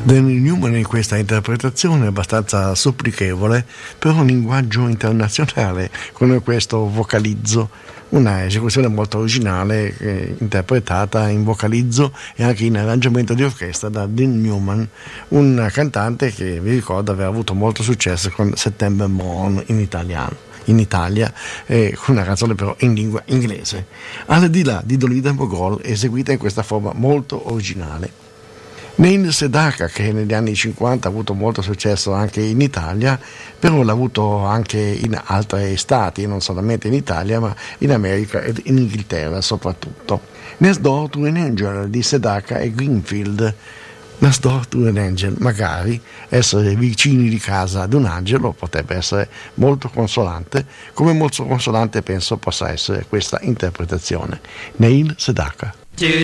Danny Newman in questa interpretazione abbastanza supplichevole per un linguaggio internazionale con questo vocalizzo, una esecuzione molto originale interpretata in vocalizzo e anche in arrangiamento di orchestra da Dean Newman, un cantante che vi ricordo aver avuto molto successo con September Morn in Italia, con una canzone però in lingua inglese. Al di là di Dolly Demogol, eseguita in questa forma molto originale. Neil Sedaka, che negli anni 50 ha avuto molto successo anche in Italia, però l'ha avuto anche in altri stati, non solamente in Italia, ma in America ed in Inghilterra soprattutto. Next Door to an Angel di Sedaka e Greenfield. Next Door to an Angel, magari essere vicini di casa ad un angelo potrebbe essere molto consolante, come molto consolante penso possa essere questa interpretazione. Neil Sedaka.